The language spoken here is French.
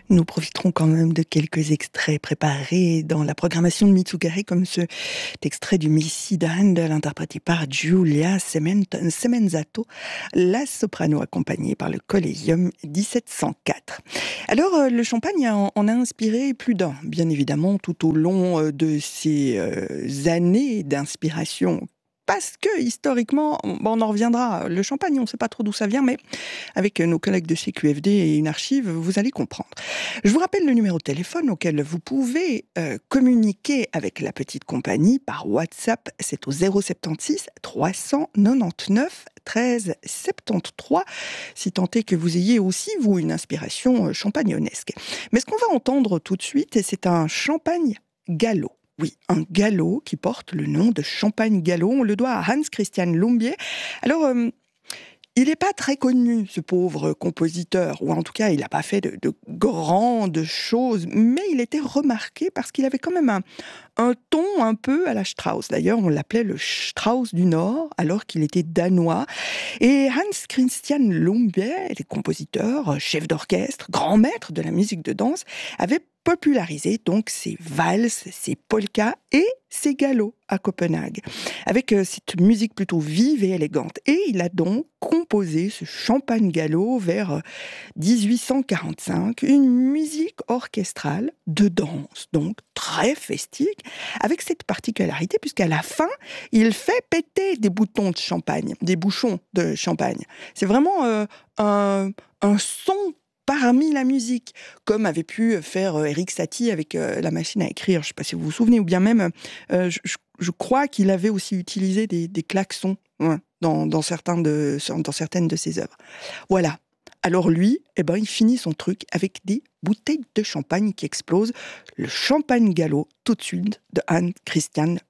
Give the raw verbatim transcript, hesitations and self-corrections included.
Nous profiterons quand même de quelques extraits préparés dans la programmation de Mitsugare, comme cet extrait du Messie de Handel, interprété par Giulia Semenzato, la soprano accompagnée par le Collegium dix-sept cent quatre. Alors, le champagne en, en a inspiré plus d'un, bien évidemment, tout au long de ces euh, années d'inspiration. Parce que, historiquement, on, on en reviendra. Le champagne, on ne sait pas trop d'où ça vient, mais avec nos collègues de C Q F D et une archive, vous allez comprendre. Je vous rappelle le numéro de téléphone auquel vous pouvez euh, communiquer avec la petite compagnie par WhatsApp. C'est au zéro soixante-seize trois cent quatre-vingt-dix-neuf treize soixante-treize, si tant est que vous ayez aussi, vous, une inspiration champagnonesque. Mais ce qu'on va entendre tout de suite, c'est un champagne gallo. Oui, un gallo qui porte le nom de champagne gallo. On le doit à Hans Christian Lumbier. Alors, euh, il n'est pas très connu, ce pauvre compositeur, ou en tout cas, il n'a pas fait de, de grandes choses, mais il était remarqué parce qu'il avait quand même un, un ton un peu à la Strauss. D'ailleurs, on l'appelait le Strauss du Nord, alors qu'il était danois. Et Hans Christian Lumbier, les compositeurs, chef d'orchestre, grand maître de la musique de danse, avait popularisé donc ses valses, ses polkas et ses galops à Copenhague, avec euh, cette musique plutôt vive et élégante. Et il a donc composé ce champagne gallo vers euh, dix-huit cent quarante-cinq, une musique orchestrale de danse, donc très festive, avec cette particularité, puisqu'à la fin, il fait péter des boutons de champagne, des bouchons de champagne. C'est vraiment euh, un, un son parmi la musique, comme avait pu faire euh, Erik Satie avec euh, la machine à écrire, je ne sais pas si vous vous souvenez, ou bien même, euh, je, je crois qu'il avait aussi utilisé des, des klaxons ouais, dans, dans, certains de, dans certaines de ses œuvres. Voilà. Alors lui, eh ben, il finit son truc avec des bouteilles de champagne qui explosent. Le champagne gallo, tout de suite, de Hans Christian